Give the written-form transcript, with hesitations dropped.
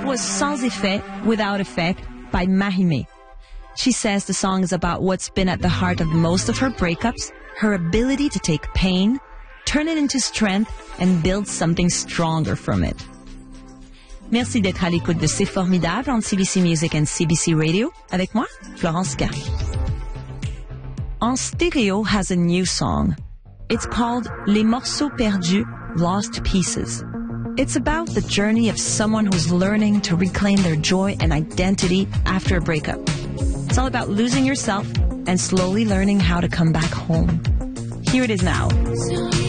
was Sans Effet, Without Effect by Mahime. She says the song is about what's been at the heart of most of her breakups, her ability to take pain, turn it into strength, and build something stronger from it. Merci d'être à l'écoute de C'est Formidable entre CBC Music and CBC Radio. Avec moi, Florence Gary. En Stereo has a new song. It's called Les Morceaux Perdus, Lost Pieces. It's about the journey of someone who's learning to reclaim their joy and identity after a breakup. It's all about losing yourself and slowly learning how to come back home. Here it is now.